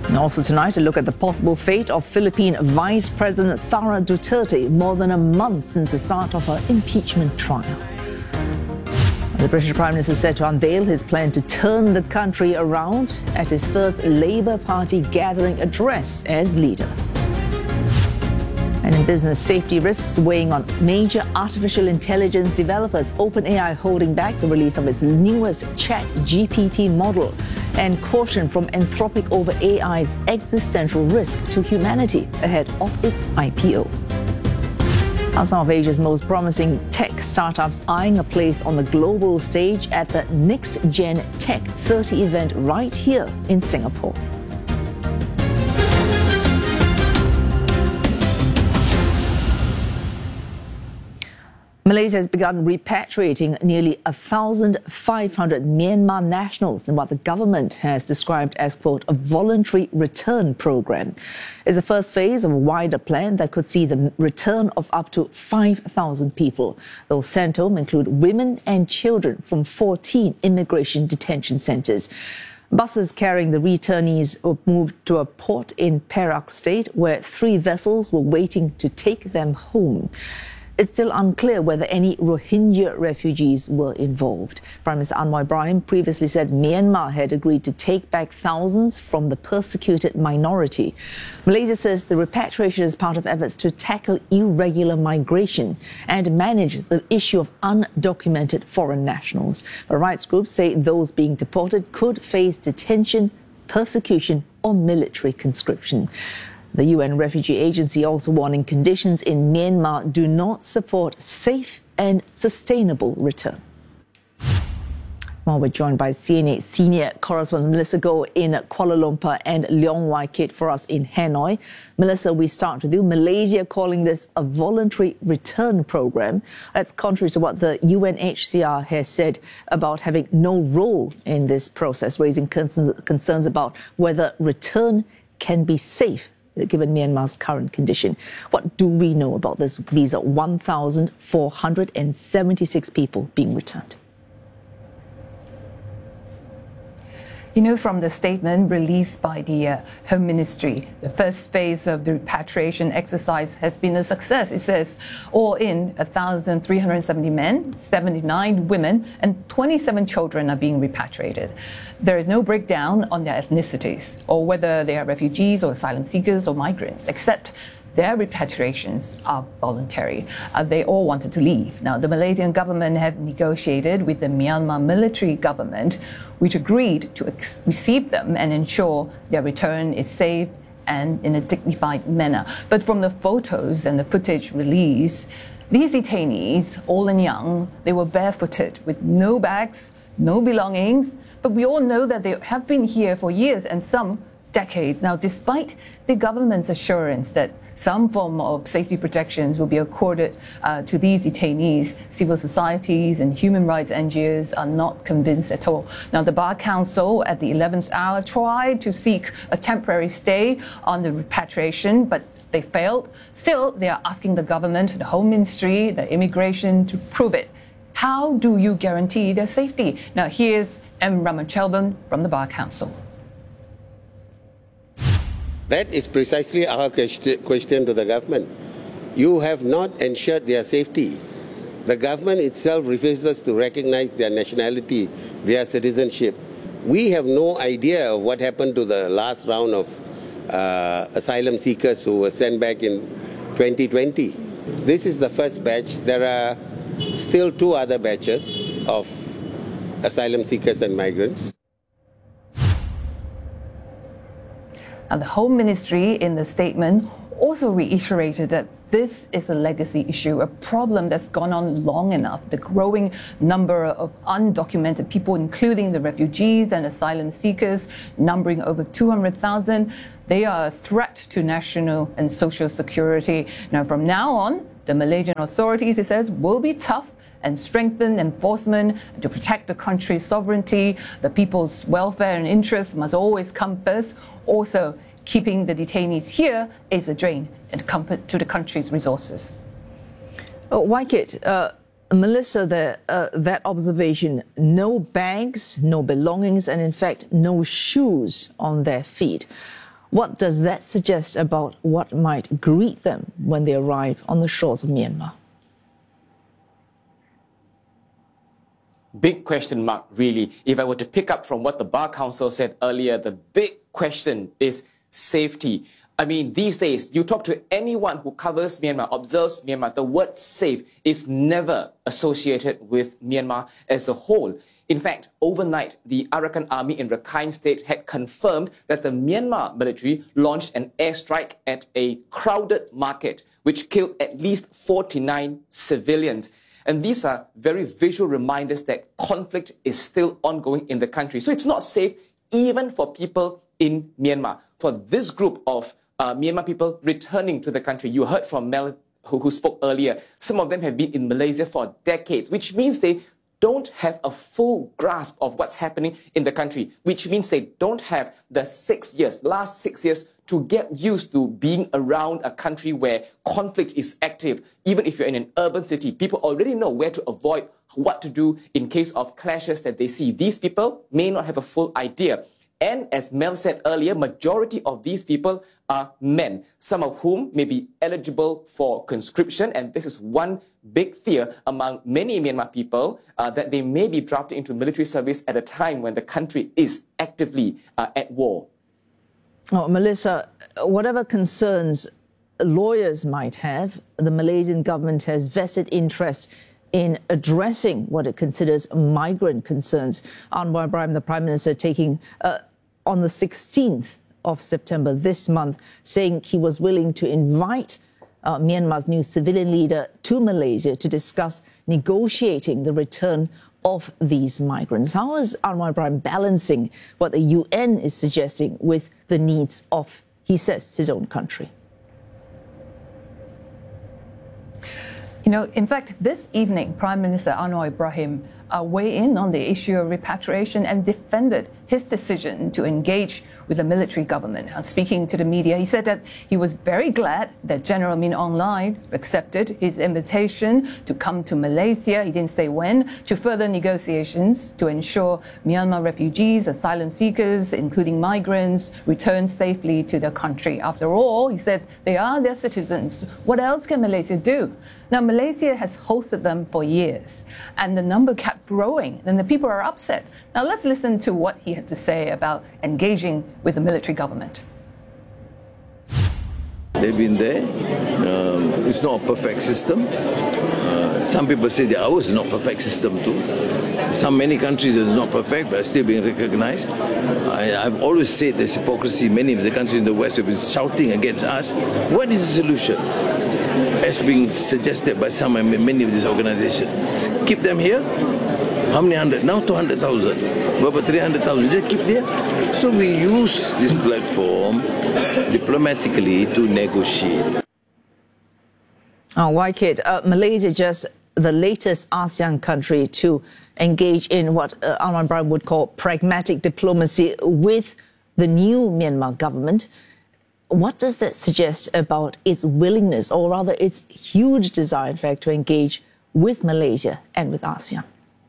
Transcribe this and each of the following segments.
And also tonight, a look at the possible fate of Philippine Vice President Sara Duterte more than a month since the start of her impeachment trial. The British Prime Minister is set to unveil his plan to turn the country around at his first Labour Party gathering address as leader. And in business, safety risks weighing on major artificial intelligence developers, OpenAI holding back the release of its newest ChatGPT model, and caution from Anthropic over AI's existential risk to humanity ahead of its IPO. Are some of Asia's most promising tech startups eyeing a place on the global stage at the Next Gen Tech 30 event right here in Singapore? Malaysia has begun repatriating nearly 1,500 Myanmar nationals in what the government has described as, quote, a voluntary return program. It's the first phase of a wider plan that could see the return of up to 5,000 people. Those sent home include women and children from 14 immigration detention centres. Buses carrying the returnees were moved to a port in Perak State where 3 vessels were waiting to take them home. It's still unclear whether any Rohingya refugees were involved. Prime Minister Anwar Ibrahim previously said Myanmar had agreed to take back thousands from the persecuted minority. Malaysia says the repatriation is part of efforts to tackle irregular migration and manage the issue of undocumented foreign nationals. But rights groups say those being deported could face detention, persecution, or military conscription. The UN Refugee Agency also warning conditions in Myanmar do not support safe and sustainable return. Well, we're joined by CNA senior correspondent Melissa Goh in Kuala Lumpur and Leong Wai Kit for us in Hanoi. Melissa, we start with you. Malaysia calling this a voluntary return program. That's contrary to what the UNHCR has said about having no role in this process, raising concerns about whether return can be safe given Myanmar's current condition. What do we know about this? These are 1,476 people being returned. You know, from the statement released by the Home Ministry, the first phase of the repatriation exercise has been a success. It says all in 1,370 men, 79 women, and 27 children are being repatriated. There is no breakdown on their ethnicities or whether they are refugees or asylum seekers or migrants, except their repatriations are voluntary. They all wanted to leave. Now, the Malaysian government have negotiated with the Myanmar military government, which agreed to receive them and ensure their return is safe and in a dignified manner. But from the photos and the footage released, these detainees, old and young, they were barefooted with no bags, no belongings. But we all know that they have been here for years and some decades. Now, despite the government's assurance that some form of safety protections will be accorded to these detainees, civil societies and human rights NGOs are not convinced at all. Now, the Bar Council at the 11th hour tried to seek a temporary stay on the repatriation, but they failed. Still, they are asking the government, the Home Ministry, the immigration to prove it. How do you guarantee their safety? Now, here's M. Ramachelvan from the Bar Council. That is precisely our question to the government. You have not ensured their safety. The government itself refuses to recognize their nationality, their citizenship. We have no idea of what happened to the last round of asylum seekers who were sent back in 2020. This is the first batch. There are still 2 other batches of asylum seekers and migrants. And the Home Ministry in the statement also reiterated that this is a legacy issue, a problem that's gone on long enough. The growing number of undocumented people, including the refugees and asylum seekers, numbering over 200,000, they are a threat to national and social security. Now, from now on, the Malaysian authorities, it says, will be tough and strengthen enforcement to protect the country's sovereignty. The people's welfare and interests must always come first. Also, keeping the detainees here is a drain to the country's resources. Waikit, Melissa, that observation, no bags, no belongings, and in fact, no shoes on their feet. What does that suggest about what might greet them when they arrive on the shores of Myanmar? Big question mark, really. If I were to pick up from what the Bar Council said earlier, the big question is safety. I mean, these days, you talk to anyone who covers Myanmar, observes Myanmar, the word safe is never associated with Myanmar as a whole. In fact, overnight, the Arakan Army in Rakhine State had confirmed that the Myanmar military launched an airstrike at a crowded market, which killed at least 49 civilians. And these are very visual reminders that conflict is still ongoing in the country. So it's not safe even for people in Myanmar. For this group of Myanmar people returning to the country, you heard from Mel who spoke earlier, some of them have been in Malaysia for decades, which means they don't have a full grasp of what's happening in the country, which means they don't have the last 6 years to get used to being around a country where conflict is active. Even if you're in an urban city, people already know where to avoid, what to do in case of clashes that they see. These people may not have a full idea. And as Mel said earlier, majority of these people are men, some of whom may be eligible for conscription. And this is one big fear among many Myanmar people, that they may be drafted into military service at a time when the country is actively at war. Oh, Melissa, whatever concerns lawyers might have, the Malaysian government has vested interest in addressing what it considers migrant concerns. Anwar Ibrahim, the Prime Minister, taking on the 16th of September this month, saying he was willing to invite Myanmar's new civilian leader to Malaysia to discuss negotiating the return of these migrants. How is Anwar Ibrahim balancing what the UN is suggesting with the needs of, he says, his own country? You know, in fact, this evening, Prime Minister Anwar Ibrahim weighed in on the issue of repatriation and defended his decision to engage with the military government. Speaking to the media, he said that he was very glad that General Min Aung Hlaing accepted his invitation to come to Malaysia, he didn't say when, to further negotiations to ensure Myanmar refugees, asylum seekers, including migrants, return safely to their country. After all, he said, they are their citizens. What else can Malaysia do? Now, Malaysia has hosted them for years, and the number kept growing, and the people are upset. Now, let's listen to what he had to say about engaging with the military government. They've been there. It's not a perfect system. Some people say that ours is not a perfect system too. Many countries are not perfect, but are still being recognized. I've always said there's hypocrisy. Many of the countries in the West have been shouting against us. What is the solution? As being suggested by many of these organizations. Keep them here. How many hundred? Now 200,000. About 300,000. Just keep there. So we use this platform diplomatically to negotiate. Waikid, Malaysia just the latest ASEAN country to engage in what Anwar Ibrahim would call pragmatic diplomacy with the new Myanmar government. What does that suggest about its willingness, or rather its huge desire, in fact, to engage with Malaysia and with ASEAN?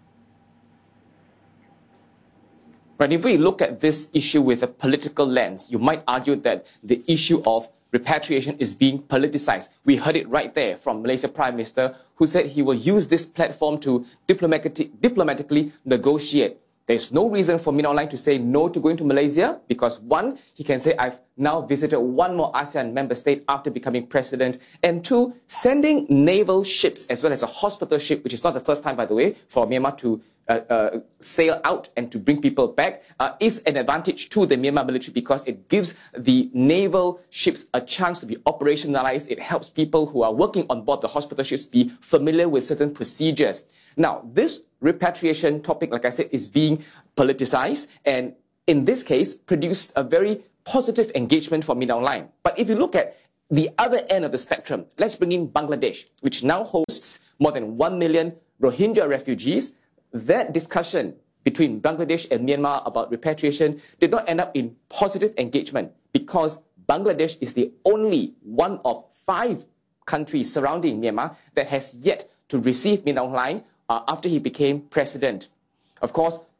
Right, if we look at this issue with a political lens, you might argue that the issue of repatriation is being politicized. We heard it right there from Malaysia Prime Minister, who said he will use this platform to diplomatically negotiate. There's no reason for Min Aung Hlaing to say no to going to Malaysia because, one, he can say, I've now visited one more ASEAN member state after becoming president, and two, sending naval ships as well as a hospital ship, which is not the first time, by the way, for Myanmar to sail out and to bring people back, is an advantage to the Myanmar military because it gives the naval ships a chance to be operationalized. It helps people who are working on board the hospital ships be familiar with certain procedures. Now, this repatriation topic, like I said, is being politicized and in this case produced a very positive engagement for Min Aung Hlaing. But if you look at the other end of the spectrum, let's bring in Bangladesh, which now hosts more than 1 million Rohingya refugees. That discussion between Bangladesh and Myanmar about repatriation did not end up in positive engagement because Bangladesh is the only one of 5 countries surrounding Myanmar that has yet to receive Min Aung Hlaing after he became president. Of course,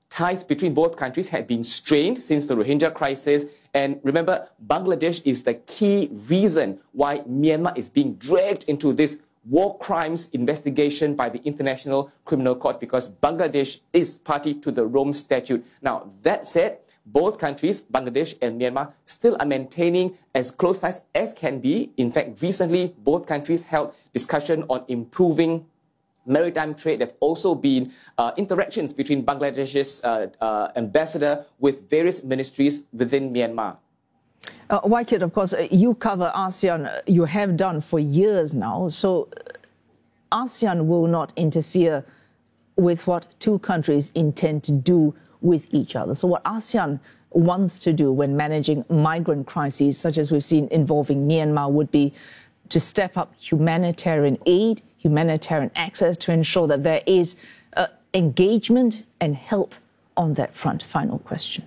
ties between both countries had been strained since the Rohingya crisis. And remember, Bangladesh is the key reason why Myanmar is being dragged into this war crimes investigation by the International Criminal Court, because Bangladesh is party to the Rome Statute. Now, that said, both countries, Bangladesh and Myanmar, still are maintaining as close ties as can be. In fact, recently, both countries held discussion on improving maritime trade. There have also been interactions between Bangladesh's ambassador with various ministries within Myanmar. Wai Kit, of course, you cover ASEAN, you have done for years now, so ASEAN will not interfere with what two countries intend to do with each other. So what ASEAN wants to do when managing migrant crises, such as we've seen involving Myanmar, would be to step up humanitarian aid, humanitarian access, to ensure that there is engagement and help on that front. Final question.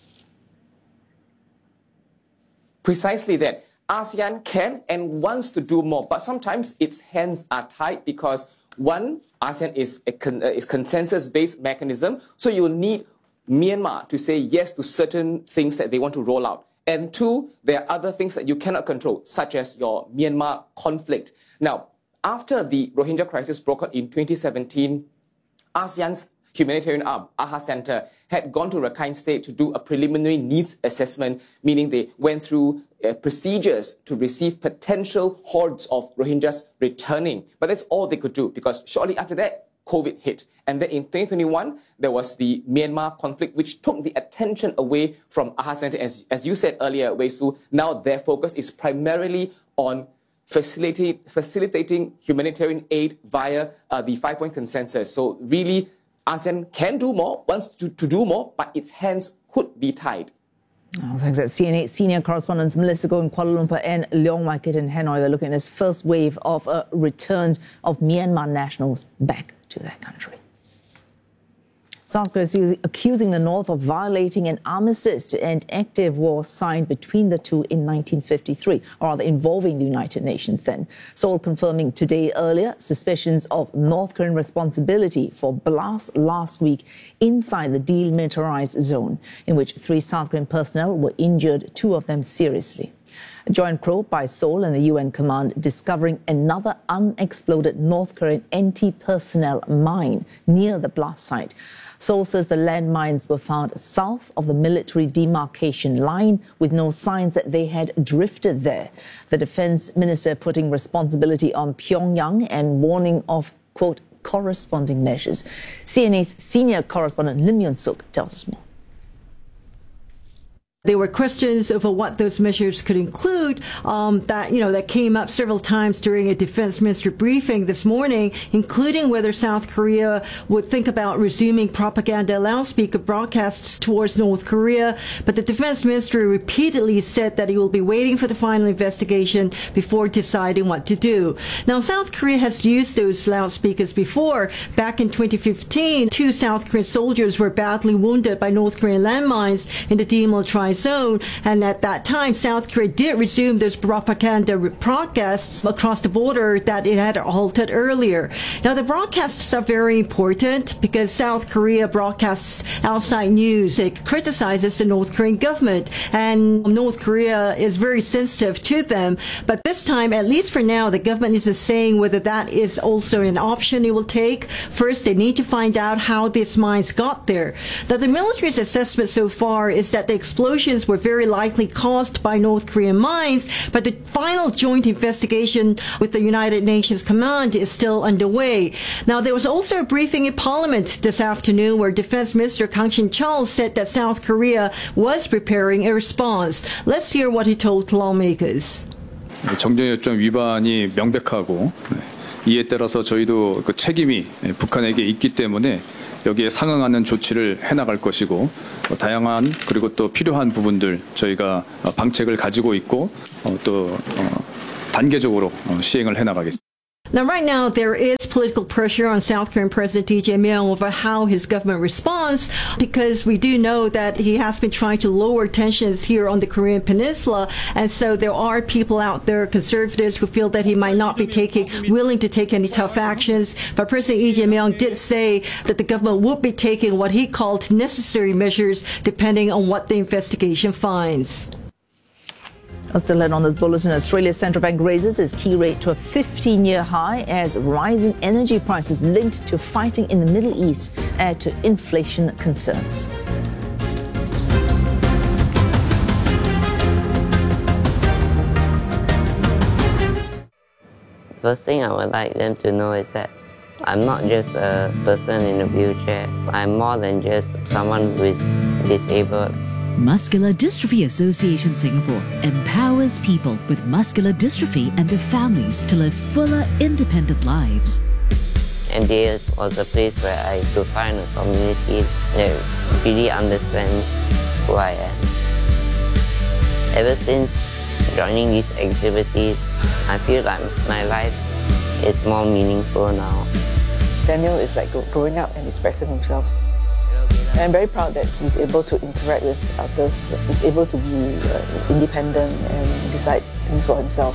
Precisely that. ASEAN can and wants to do more, but sometimes its hands are tied because, one, ASEAN is a consensus-based mechanism, so you will need Myanmar to say yes to certain things that they want to roll out. And two, there are other things that you cannot control, such as your Myanmar conflict. Now, after the Rohingya crisis broke out in 2017, ASEAN's humanitarian arm, AHA Center, had gone to Rakhine State to do a preliminary needs assessment, meaning they went through procedures to receive potential hordes of Rohingyas returning. But that's all they could do, because shortly after that, COVID hit. And then in 2021, there was the Myanmar conflict, which took the attention away from AHA Center. As you said earlier, Wei Su, now their focus is primarily on facilitating humanitarian aid via the 5-point consensus. So really, ASEAN can do more, wants to do more, but its hands could be tied. Oh, thanks. CNA senior correspondents Melissa Goh in Kuala Lumpur and Leong Wai Kit in Hanoi. They're looking at this first wave of returns of Myanmar nationals back to their country. South Korea is accusing the North of violating an armistice to end active war signed between the two in 1953, or rather involving the United Nations then. Seoul confirming today earlier suspicions of North Korean responsibility for blasts last week inside the demilitarized zone, in which 3 South Korean personnel were injured, 2 of them seriously. A joint probe by Seoul and the UN command discovering another unexploded North Korean anti-personnel mine near the blast site. Seoul says the landmines were found south of the military demarcation line with no signs that they had drifted there. The defense minister putting responsibility on Pyongyang and warning of, quote, corresponding measures. CNA's senior correspondent Lim Yun-suk tells us more. There were questions over what those measures could include that came up several times during a defense ministry briefing this morning, including whether South Korea would think about resuming propaganda loudspeaker broadcasts towards North Korea. But the defense ministry repeatedly said that it will be waiting for the final investigation before deciding what to do. Now, South Korea has used those loudspeakers before. Back in 2015, 2 South Korean soldiers were badly wounded by North Korean landmines in the demilitarized zone, and at that time South Korea did resume those propaganda broadcasts across the border that it had halted earlier. Now, the broadcasts are very important because South Korea broadcasts outside news. It criticizes the North Korean government, and North Korea is very sensitive to them. But this time, at least for now, the government isn't saying whether that is also an option it will take. First, they need to find out how these mines got there. Now, the military's assessment so far is that the explosions were very likely caused by North Korean mines, but the final joint investigation with the United Nations Command is still underway. Now, there was also a briefing in Parliament this afternoon where Defense Minister Kang Shin-cheol said that South Korea was preparing a response. Let's hear what he told lawmakers. 정전협정 위반이 명백하고 이에 따라서 저희도 그 책임이 북한에게 있기 때문에 여기에 상응하는 조치를 해나갈 것이고 다양한 그리고 또 필요한 부분들 저희가 방책을 가지고 있고 또 단계적으로 시행을 해나가겠습니다. Now, right now, there is political pressure on South Korean President Lee Jae-myung over how his government responds, because we do know that he has been trying to lower tensions here on the Korean Peninsula, and so there are people out there, conservatives, who feel that he might not be willing to take any tough actions. But President Lee Jae-myung did say that the government would be taking what he called necessary measures depending on what the investigation finds. Still on this bulletin, Australia's central bank raises its key rate to a 15-year high as rising energy prices linked to fighting in the Middle East add to inflation concerns. First thing I would like them to know is that I'm not just a person in a wheelchair. I'm more than just someone who is disabled. Muscular Dystrophy Association Singapore empowers people with muscular dystrophy and their families to live fuller, independent lives. MDAS was a place where I could find a community that really understands who I am. Ever since joining these activities, I feel like my life is more meaningful now. Daniel is like growing up and expressing himself. And I'm very proud that he's able to interact with others. He's able to be independent and decide things for himself.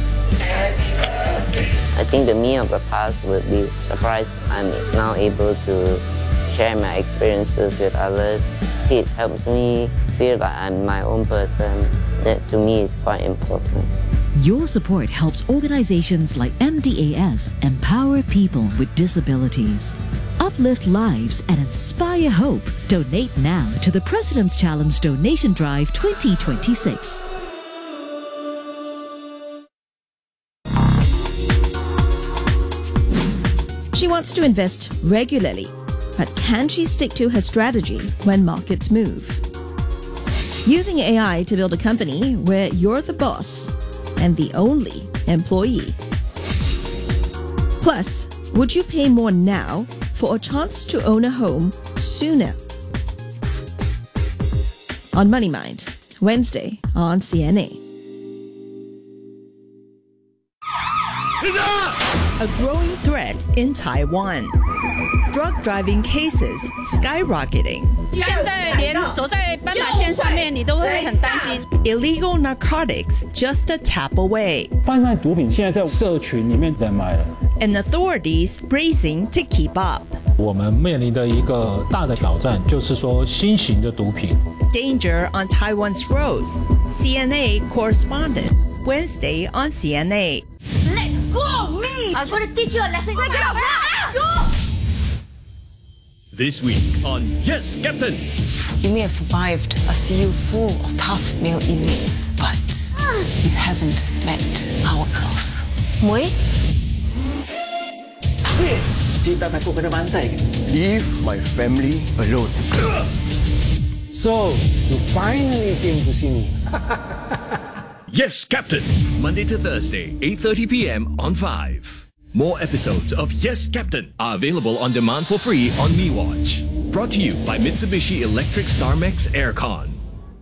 I think the me of the past would be surprised I'm now able to share my experiences with others. It helps me feel like I'm my own person. That to me is quite important. Your support helps organizations like MDAS empower people with disabilities, uplift lives, and inspire hope. Donate now to the President's Challenge Donation Drive 2026. She wants to invest regularly, but can she stick to her strategy when markets move? Using AI to build a company where you're the boss and the only employee. Plus, would you pay more now for a chance to own a home sooner? On Money Mind, Wednesday on CNA. A growing threat in Taiwan. Drug driving cases skyrocketing. Illegal narcotics just a tap away. And authorities racing to keep up. 我们面临的一个大的挑战就是说新型的毒品。 Danger on Taiwan's roads. CNA correspondent. Wednesday on CNA. Let go of me! I'm going to teach you a lesson. Break it up! This week on Yes, Captain. You may have survived a CU full of tough male inmates, but you haven't met our girls. Muay? Cinta takut kena bantai. Leave my family alone. So, you finally came to see me. Yes, Captain. Monday to Thursday, 8:30 p.m. on 5. More episodes of Yes, Captain are available on demand for free on MeWatch. Brought to you by Mitsubishi Electric Starmex Aircon.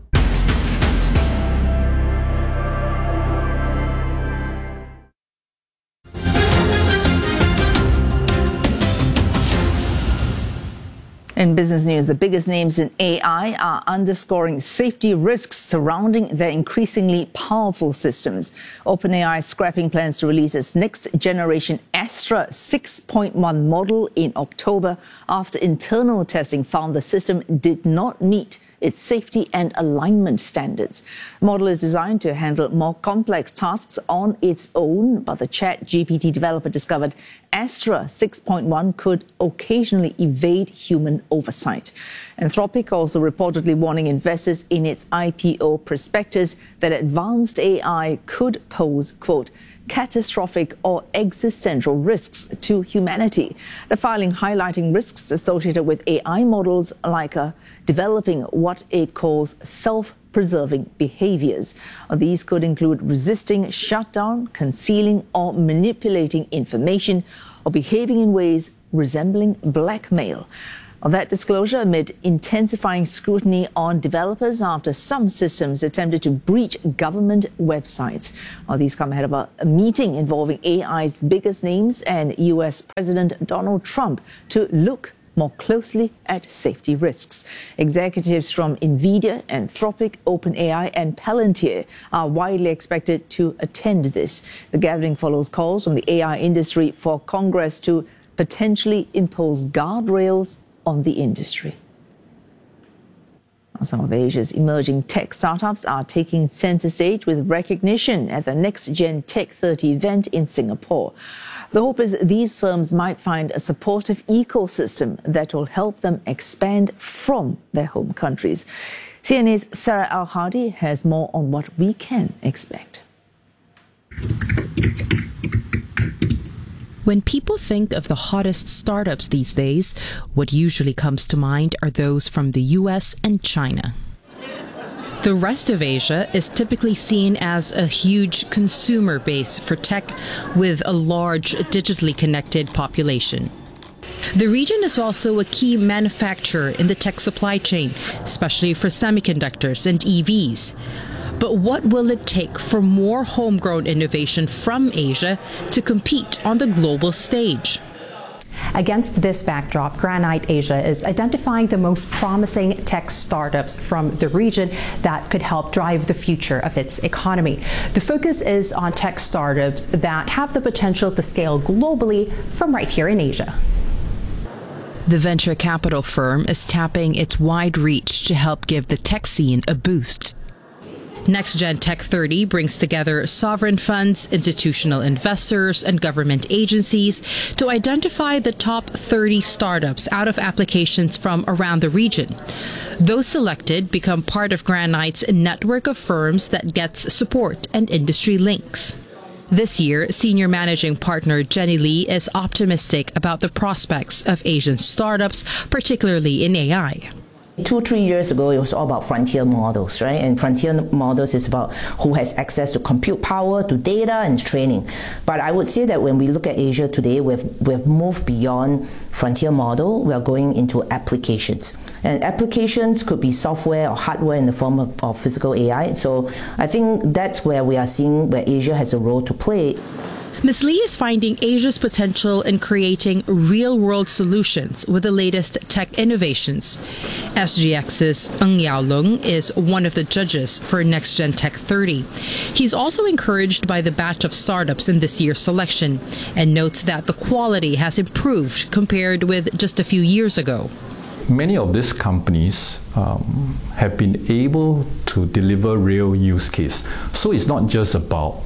In business news, the biggest names in AI are underscoring safety risks surrounding their increasingly powerful systems. OpenAI is scrapping plans to release its next generation Astra 6.1 model in October after internal testing found the system did not meet its safety and alignment standards. The model is designed to handle more complex tasks on its own, but the ChatGPT developer discovered Astra 6.1 could occasionally evade human oversight. Anthropic also reportedly warning investors in its IPO prospectus that advanced AI could pose, quote, catastrophic or existential risks to humanity. The filing highlighting risks associated with AI models like developing what it calls self-preserving behaviors. These could include resisting shutdown, concealing or manipulating information, or behaving in ways resembling blackmail. That disclosure amid intensifying scrutiny on developers after some systems attempted to breach government websites. These come ahead of a meeting involving AI's biggest names and US President Donald Trump to look more closely at safety risks. Executives from NVIDIA, Anthropic, OpenAI and Palantir are widely expected to attend this. The gathering follows calls from the AI industry for Congress to potentially impose guardrails on the industry. Some of Asia's emerging tech startups are taking center stage with recognition at the Next Gen Tech 30 event in Singapore. The hope is these firms might find a supportive ecosystem that will help them expand from their home countries. CNA's Sarah Al-Hadi has more on what we can expect. When people think of the hottest startups these days, what usually comes to mind are those from the US and China. The rest of Asia is typically seen as a huge consumer base for tech with a large digitally connected population. The region is also a key manufacturer in the tech supply chain, especially for semiconductors and EVs. But what will it take for more homegrown innovation from Asia to compete on the global stage? Against this backdrop, Granite Asia is identifying the most promising tech startups from the region that could help drive the future of its economy. The focus is on tech startups that have the potential to scale globally from right here in Asia. The venture capital firm is tapping its wide reach to help give the tech scene a boost. Next Gen Tech 30 brings together sovereign funds, institutional investors, and government agencies to identify the top 30 startups out of applications from around the region. Those selected become part of Granite's network of firms that gets support and industry links. This year, senior managing partner Jenny Lee is optimistic about the prospects of Asian startups, particularly in AI. 2-3 years ago, it was all about frontier models, right? And frontier models is about who has access to compute power, to data, and training. But I would say that when we look at Asia today, we've moved beyond frontier model. We are going into applications. And applications could be software or hardware in the form of physical AI. So I think that's where we are seeing where Asia has a role to play. Ms. Lee is finding Asia's potential in creating real-world solutions with the latest tech innovations. SGX's Ng Yao Lung is one of the judges for Next Gen Tech 30. He's also encouraged by the batch of startups in this year's selection and notes that the quality has improved compared with just a few years ago. Many of these companies have been able to deliver real use case. So it's not just about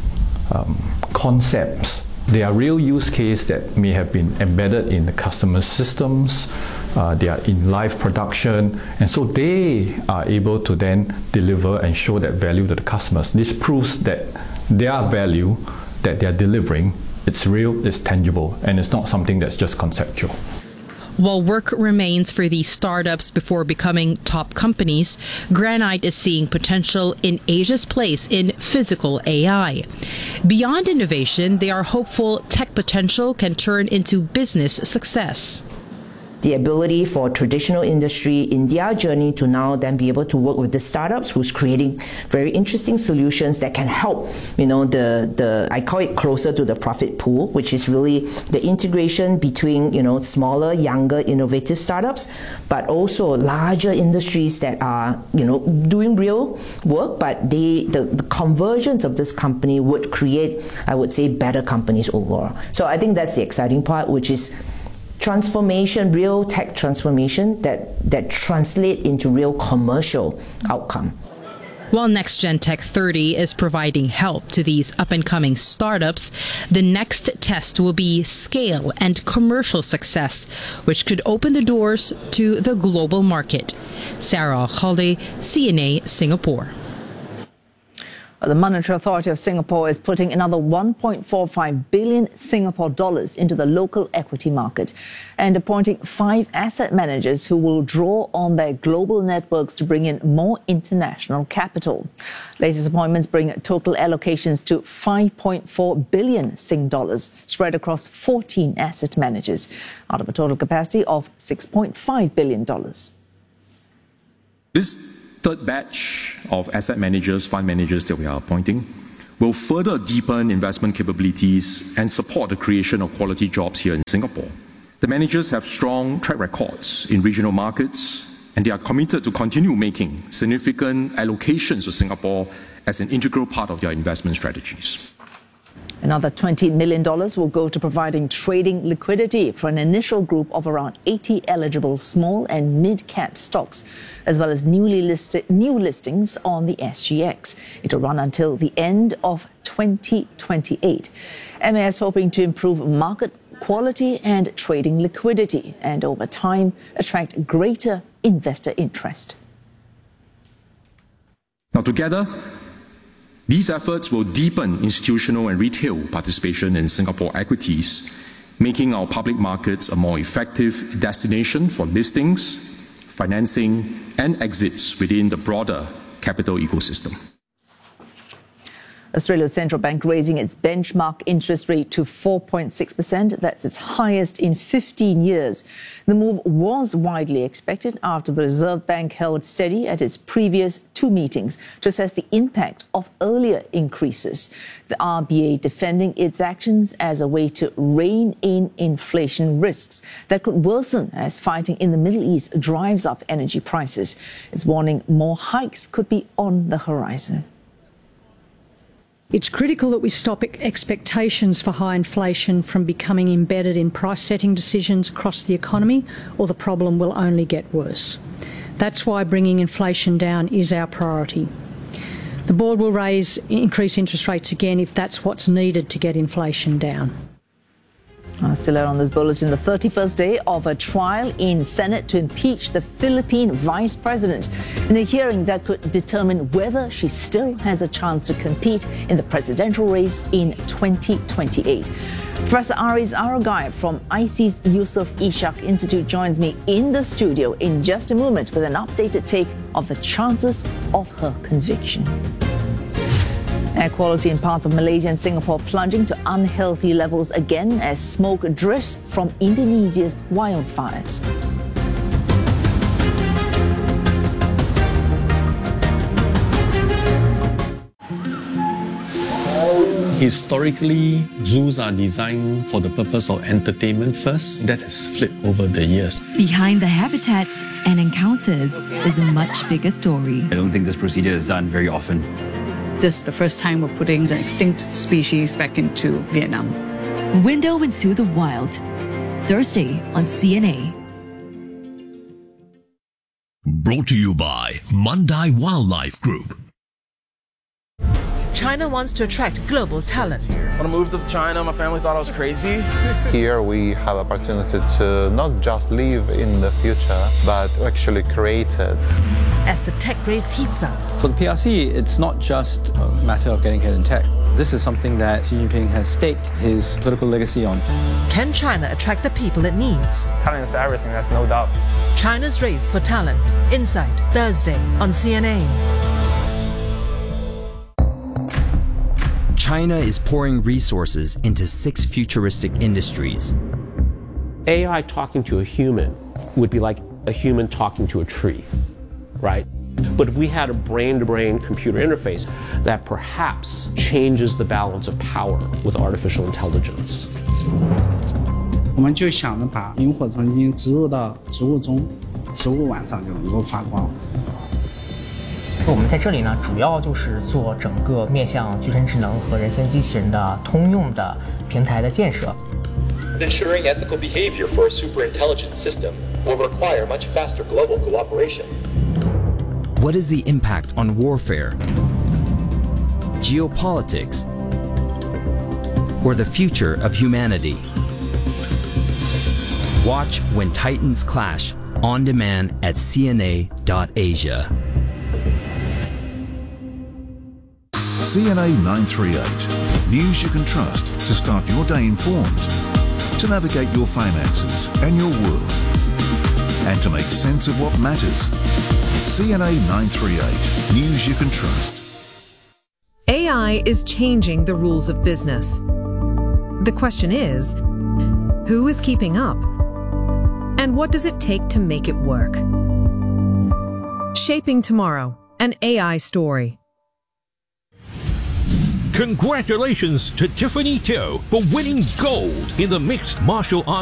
concepts. They are real use cases that may have been embedded in the customer systems, they are in live production, and so they are able to then deliver and show that value to the customers. This proves that their value that they are delivering, it's real, it's tangible, and it's not something that's just conceptual. While work remains for these startups before becoming top companies, Granite is seeing potential in Asia's place in physical AI. Beyond innovation, they are hopeful tech potential can turn into business success. The ability for traditional industry in their journey to now then be able to work with the startups who's creating very interesting solutions that can help, I call it closer to the profit pool, which is really the integration between, smaller, younger, innovative startups, but also larger industries that are, doing real work, but the convergence of this company would create, I would say, better companies overall. So I think that's the exciting part, which is transformation, real tech transformation that translate into real commercial outcome. While Next Gen Tech 30 is providing help to these up-and-coming startups, the next test will be scale and commercial success, which could open the doors to the global market. Sarah Al-Khaldi, CNA, Singapore. The Monetary Authority of Singapore is putting another 1.45 billion Singapore dollars into the local equity market and appointing 5 asset managers who will draw on their global networks to bring in more international capital. Latest appointments bring total allocations to 5.4 billion Sing dollars spread across 14 asset managers out of a total capacity of $6.5 billion. This third batch of asset managers, fund managers that we are appointing will further deepen investment capabilities and support the creation of quality jobs here in Singapore. The managers have strong track records in regional markets, and they are committed to continue making significant allocations to Singapore as an integral part of their investment strategies. Another $20 million will go to providing trading liquidity for an initial group of around 80 eligible small and mid-cap stocks, as well as new listings on the SGX. It will run until the end of 2028. MAS hoping to improve market quality and trading liquidity and over time attract greater investor interest. Now together, these efforts will deepen institutional and retail participation in Singapore equities, making our public markets a more effective destination for listings, financing, and exits within the broader capital ecosystem. Australia's central bank raising its benchmark interest rate to 4.6%. That's its highest in 15 years. The move was widely expected after the Reserve Bank held steady at its previous 2 meetings to assess the impact of earlier increases. The RBA defending its actions as a way to rein in inflation risks that could worsen as fighting in the Middle East drives up energy prices. It's warning more hikes could be on the horizon. It's critical that we stop expectations for high inflation from becoming embedded in price-setting decisions across the economy, or the problem will only get worse. That's why bringing inflation down is our priority. The board will increase interest rates again if that's what's needed to get inflation down. Still out on this bulletin, the 31st day of a trial in Senate to impeach the Philippine vice president in a hearing that could determine whether she still has a chance to compete in the presidential race in 2028. Professor Aris Aragai from IC's Yusof Ishak Institute joins me in the studio in just a moment with an updated take of the chances of her conviction. Air quality in parts of Malaysia and Singapore plunging to unhealthy levels again as smoke drifts from Indonesia's wildfires. Historically, zoos are designed for the purpose of entertainment first. That has flipped over the years. Behind the habitats and encounters is a much bigger story. I don't think this procedure is done very often. This is the first time we're putting an extinct species back into Vietnam. Window into the Wild, Thursday on CNA. Brought to you by Mandai Wildlife Group. China wants to attract global talent. When I moved to China, my family thought I was crazy. Here we have opportunity to not just live in the future, but actually create it. As the tech race heats up. For the PRC, it's not just a matter of getting ahead in tech. This is something that Xi Jinping has staked his political legacy on. Can China attract the people it needs? Talent is everything, there's no doubt. China's race for talent. Insight, Thursday on CNA. China is pouring resources into 6 futuristic industries. AI talking to a human would be like a human talking to a tree, right? But if we had a brain-to-brain computer interface that perhaps changes the balance of power with artificial intelligence. 我们就想着把萤火虫晶植入到植物中，植物晚上就能够发光。 我们在这里呢，主要就是做整个面向具身智能和人形机器人的通用的平台的建设。 Ensuring ethical behavior for a super intelligent system will require much faster global cooperation. What is the impact on warfare, geopolitics, or the future of humanity? Watch When Titans Clash on demand at cna.asia. CNA 938. News you can trust to start your day informed, to navigate your finances and your world, and to make sense of what matters. CNA 938. News you can trust. AI is changing the rules of business. The question is, who is keeping up? And what does it take to make it work? Shaping Tomorrow, an AI story. Congratulations to Tiffany Teo for winning gold in the mixed martial arts